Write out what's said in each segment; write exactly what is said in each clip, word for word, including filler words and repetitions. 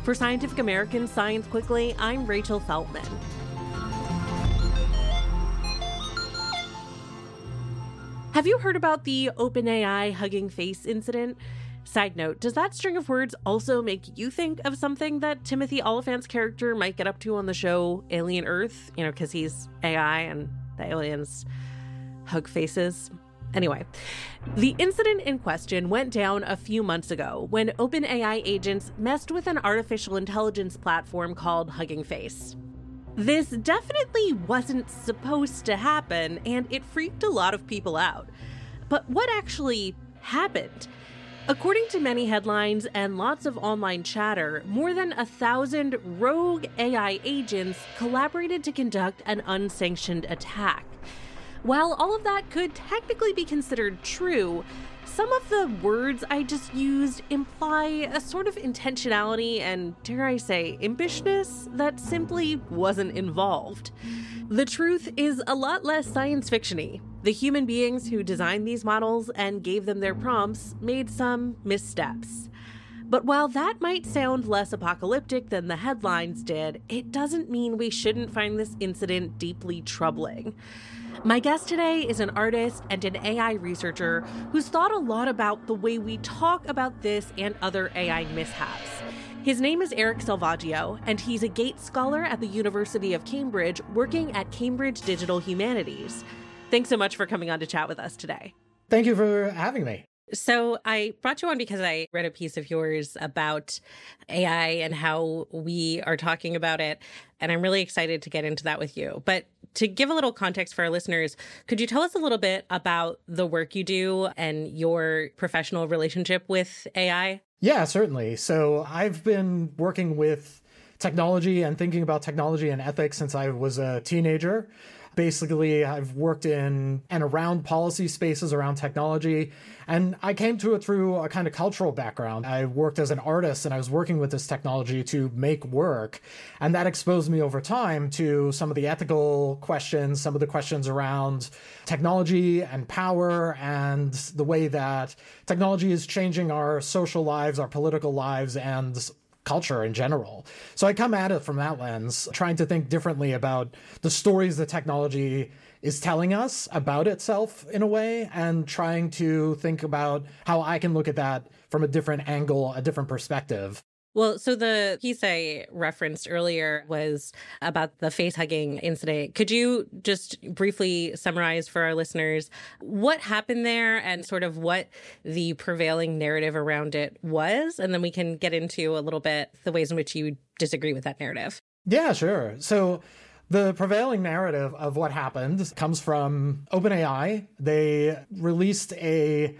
For Scientific American's Science Quickly, I'm Rachel Feltman. Have you heard about the OpenAI Hugging Face incident? Side note, does that string of words also make you think of something that Timothy Olyphant's character might get up to on the show Alien Earth? You know, because he's A I and the aliens hug faces. Anyway, the incident in question went down a few months ago when OpenAI agents messed with an artificial intelligence platform called Hugging Face. This definitely wasn't supposed to happen, and it freaked a lot of people out. But what actually happened? According to many headlines and lots of online chatter, more than a thousand rogue A I agents collaborated to conduct an unsanctioned attack. While all of that could technically be considered true, some of the words I just used imply a sort of intentionality and, dare I say, impishness that simply wasn't involved. The truth is a lot less science fiction-y. The human beings who designed these models and gave them their prompts made some missteps. But while that might sound less apocalyptic than the headlines did, it doesn't mean we shouldn't find this incident deeply troubling. My guest today is an artist and an A I researcher who's thought a lot about the way we talk about this and other A I mishaps. His name is Eric Salvaggio, and he's a Gates Scholar at the University of Cambridge, working at Cambridge Digital Humanities. Thanks so much for coming on to chat with us today. Thank you for having me. So I brought you on because I read a piece of yours about A I and how we are talking about it, and I'm really excited to get into that with you. But to give a little context for our listeners, could you tell us a little bit about the work you do and your professional relationship with A I? Yeah, certainly. So I've been working with technology and thinking about technology and ethics since I was a teenager. Basically, I've worked in and around policy spaces around technology, and I came to it through a kind of cultural background. I worked as an artist, and I was working with this technology to make work, and that exposed me over time to some of the ethical questions, some of the questions around technology and power, and the way that technology is changing our social lives, our political lives, and culture in general. So I come at it from that lens, trying to think differently about the stories that technology is telling us about itself in a way, and trying to think about how I can look at that from a different angle, a different perspective. Well, so the piece I referenced earlier was about the face hugging incident. Could you just briefly summarize for our listeners what happened there and sort of what the prevailing narrative around it was? And then we can get into a little bit the ways in which you disagree with that narrative. Yeah, sure. So the prevailing narrative of what happened comes from OpenAI. They released a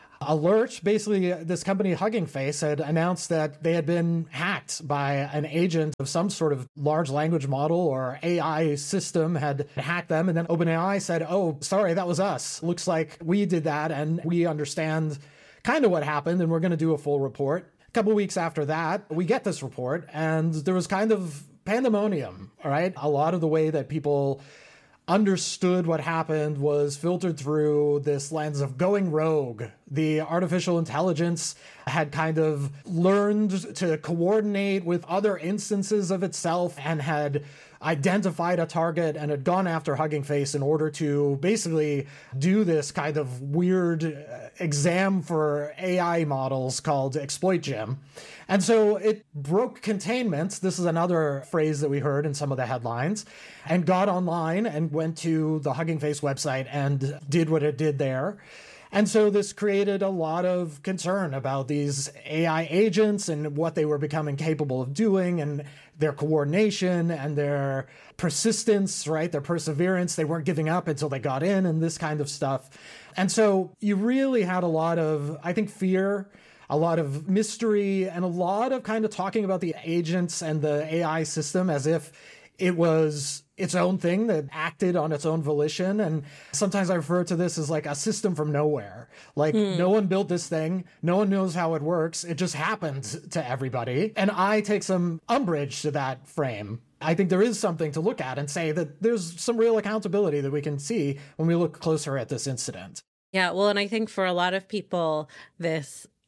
alert. Basically, this company, Hugging Face, had announced that they had been hacked by an agent of some sort of large language model or A I system had hacked them. And then OpenAI said, oh, sorry, that was us. Looks like we did that, and we understand kind of what happened, and we're going to do a full report. A couple weeks after that, we get this report, and there was kind of pandemonium, all right? A lot of the way that people understood what happened was filtered through this lens of going rogue. The artificial intelligence had kind of learned to coordinate with other instances of itself and had identified a target and had gone after Hugging Face in order to basically do this kind of weird exam for A I models called Exploit Gym. And so it broke containment. This is another phrase that we heard in some of the headlines, and got online and went to the Hugging Face website and did what it did there. And so this created a lot of concern about these A I agents and what they were becoming capable of doing, and their coordination and their persistence, right? Their perseverance. They weren't giving up until they got in, and this kind of stuff. And so you really had a lot of, I think, fear, a lot of mystery, and a lot of kind of talking about the agents and the A I system as if it was its own thing that acted on its own volition. And sometimes I refer to this as like a system from nowhere. Like mm. no one built this thing. No one knows how it works. It just happened to everybody. And I take some umbrage to that frame. I think there is something to look at and say that there's some real accountability that we can see when we look closer at this incident. Yeah, well, and I think for a lot of people, this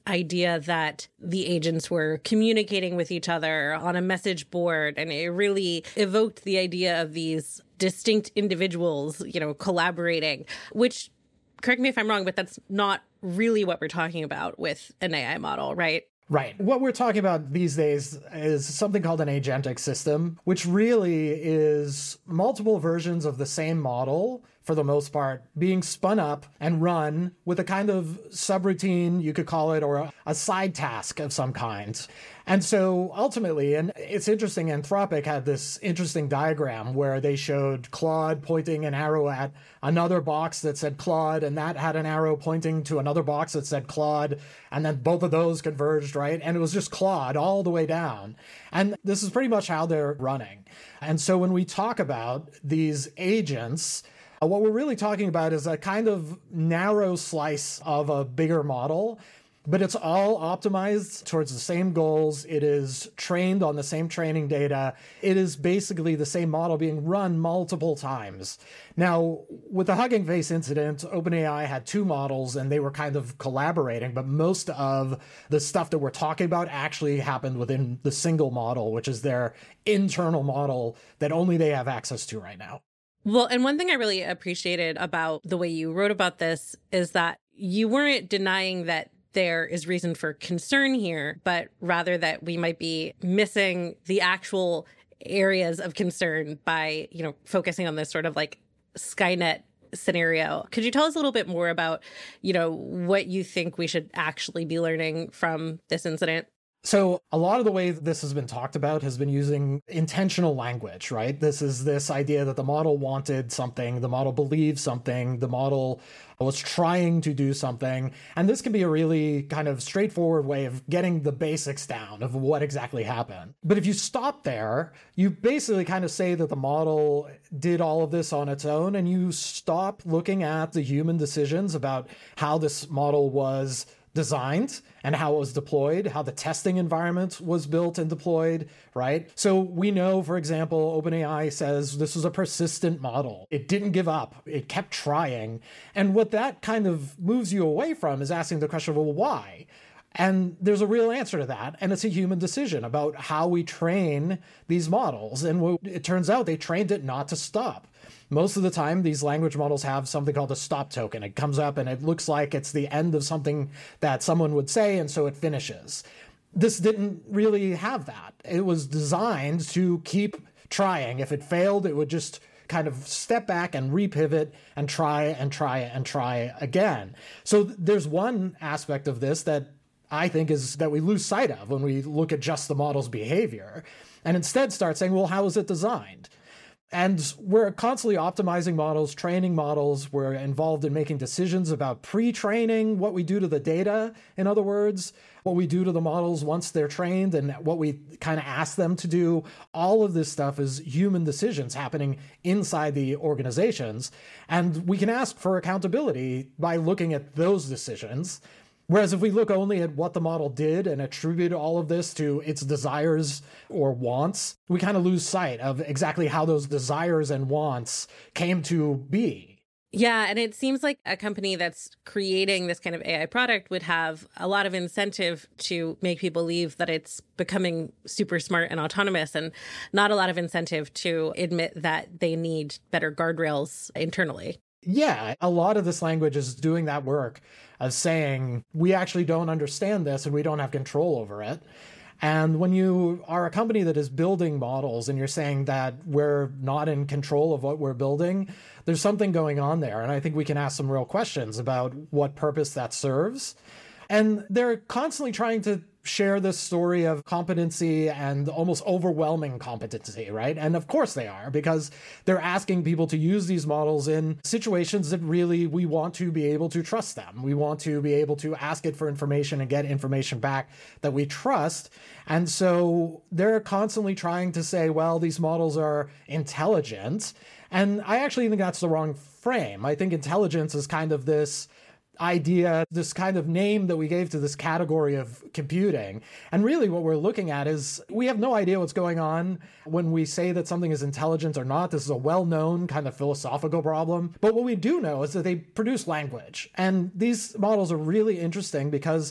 idea that the agents were communicating with each other on a message board, and it really evoked the idea of these distinct individuals, you know, collaborating, which, correct me if I'm wrong, but that's not really what we're talking about with an A I model, right? Right. What we're talking about these days is something called an agentic system, which really is multiple versions of the same model, for the most part, being spun up and run with a kind of subroutine, you could call it, or a, a side task of some kind. And so ultimately, and it's interesting, Anthropic had this interesting diagram where they showed Claude pointing an arrow at another box that said Claude, and that had an arrow pointing to another box that said Claude, and then both of those converged, right? And it was just Claude all the way down. And this is pretty much how they're running. And so when we talk about these agents, Uh, what we're really talking about is a kind of narrow slice of a bigger model, but it's all optimized towards the same goals. It is trained on the same training data. It is basically the same model being run multiple times. Now, with the Hugging Face incident, OpenAI had two models and they were kind of collaborating, but most of the stuff that we're talking about actually happened within the single model, which is their internal model that only they have access to right now. Well, and one thing I really appreciated about the way you wrote about this is that you weren't denying that there is reason for concern here, but rather that we might be missing the actual areas of concern by, you know, focusing on this sort of like Skynet scenario. Could you tell us a little bit more about, you know, what you think we should actually be learning from this incident? So a lot of the way that this has been talked about has been using intentional language, right? This is this idea that the model wanted something, the model believed something, the model was trying to do something. And this can be a really kind of straightforward way of getting the basics down of what exactly happened. But if you stop there, you basically kind of say that the model did all of this on its own, and you stop looking at the human decisions about how this model was designed and how it was deployed, how the testing environment was built and deployed, right? So we know, for example, OpenAI says this was a persistent model. It didn't give up. It kept trying. And what that kind of moves you away from is asking the question, well, why? And there's a real answer to that. And it's a human decision about how we train these models. And it turns out they trained it not to stop. Most of the time, these language models have something called a stop token. It comes up and it looks like it's the end of something that someone would say, and so it finishes. This didn't really have that. It was designed to keep trying. If it failed, it would just kind of step back and repivot and try and try and try again. So there's one aspect of this that I think is that we lose sight of when we look at just the model's behavior, and instead start saying, well, how is it designed? And we're constantly optimizing models, training models. We're involved in making decisions about pre-training, what we do to the data, in other words, what we do to the models once they're trained and what we kind of ask them to do. All of this stuff is human decisions happening inside the organizations. And we can ask for accountability by looking at those decisions. Whereas if we look only at what the model did and attribute all of this to its desires or wants, we kind of lose sight of exactly how those desires and wants came to be. Yeah, and it seems like a company that's creating this kind of A I product would have a lot of incentive to make people believe that it's becoming super smart and autonomous, and not a lot of incentive to admit that they need better guardrails internally. Yeah, a lot of this language is doing that work of saying, we actually don't understand this and we don't have control over it. And when you are a company that is building models and you're saying that we're not in control of what we're building, there's something going on there. And I think we can ask some real questions about what purpose that serves. And they're constantly trying to share this story of competency and almost overwhelming competency, right? And of course they are, because they're asking people to use these models in situations that really we want to be able to trust them. We want to be able to ask it for information and get information back that we trust. And so they're constantly trying to say, well, these models are intelligent. And I actually think that's the wrong frame. I think intelligence is kind of this idea, this kind of name that we gave to this category of computing. And really what we're looking at is we have no idea what's going on when we say that something is intelligent or not. This is a well-known kind of philosophical problem. But what we do know is that they produce language. And these models are really interesting because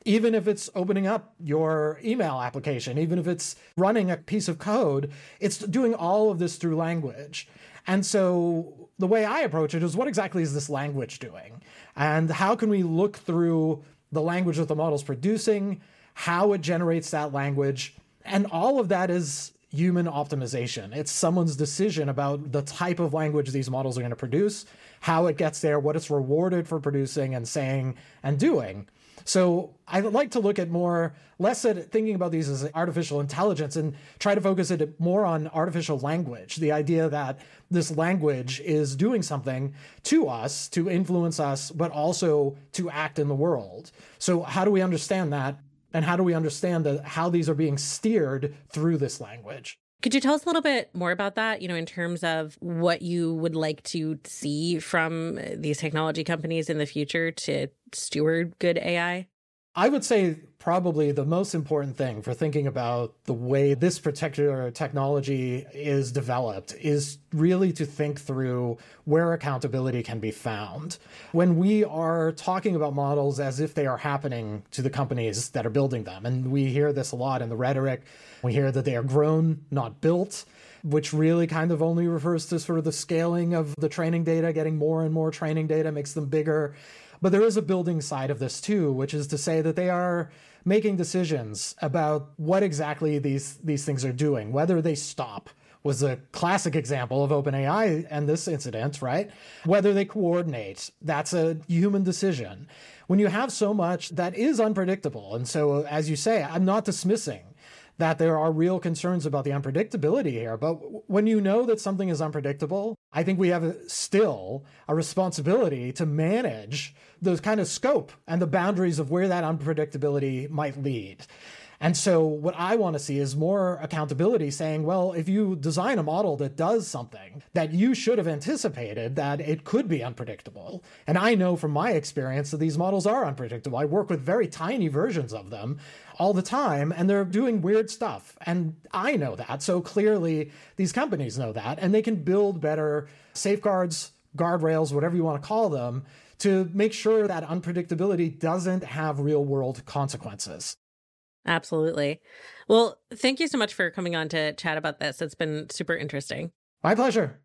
Even if it's opening up your email application, even if it's running a piece of code, it's doing all of this through language. And so the way I approach it is, what exactly is this language doing? And how can we look through the language that the model's producing, how it generates that language? And all of that is human optimization. It's someone's decision about the type of language these models are going to produce, how it gets there, what it's rewarded for producing and saying and doing. So I like to look at more, less at thinking about these as artificial intelligence and try to focus it more on artificial language. The idea that this language is doing something to us, to influence us, but also to act in the world. So how do we understand that? And how do we understand the, how these are being steered through this language? Could you tell us a little bit more about that, you know, in terms of what you would like to see from these technology companies in the future to steward good A I? I would say probably the most important thing for thinking about the way this particular technology is developed is really to think through where accountability can be found. When we are talking about models as if they are happening to the companies that are building them, and we hear this a lot in the rhetoric, we hear that they are grown, not built, which really kind of only refers to sort of the scaling of the training data, getting more and more training data makes them bigger. But there is a building side of this too, which is to say that they are making decisions about what exactly these, these things are doing, whether they stop was a classic example of OpenAI and this incident, right? Whether they coordinate, that's a human decision. When you have so much that is unpredictable, and so as you say, I'm not dismissing that there are real concerns about the unpredictability here. But when you know that something is unpredictable, I think we have a, still a responsibility to manage the kind of scope and the boundaries of where that unpredictability might lead. And so what I want to see is more accountability, saying, well, if you design a model that does something that you should have anticipated that it could be unpredictable. And I know from my experience that these models are unpredictable. I work with very tiny versions of them all the time, and they're doing weird stuff. And I know that. So clearly these companies know that, and they can build better safeguards, guardrails, whatever you want to call them, to make sure that unpredictability doesn't have real world consequences. Absolutely. Well, thank you so much for coming on to chat about this. It's been super interesting. My pleasure.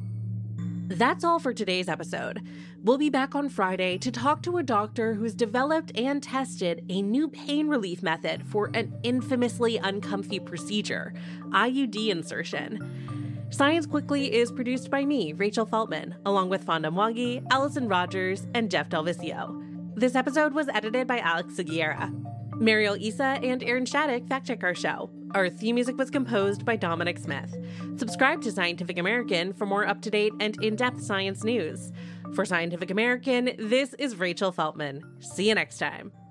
That's all for today's episode. We'll be back on Friday to talk to a doctor who's developed and tested a new pain relief method for an infamously uncomfy procedure, I U D insertion. Science Quickly is produced by me, Rachel Feltman, along with Fonda Mwangi, Allison Rogers, and Jeff Delvisio. This episode was edited by Alex Seguiera. Mariel Issa and Aaron Shattuck fact-check our show. Our theme music was composed by Dominic Smith. Subscribe to Scientific American for more up-to-date and in-depth science news. For Scientific American, this is Rachel Feltman. See you next time.